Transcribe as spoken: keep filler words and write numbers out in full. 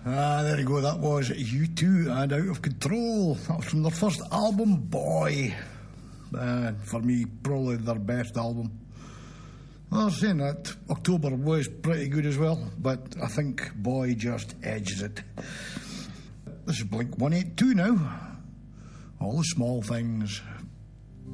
Ah, there you go, that was U two and Out of Control. That was from their first album, Boy. Uh, for me, probably their best album. Well, I was saying that October was pretty good as well, but I think Boy just edges it. This is Blink one eighty-two now. All the small things.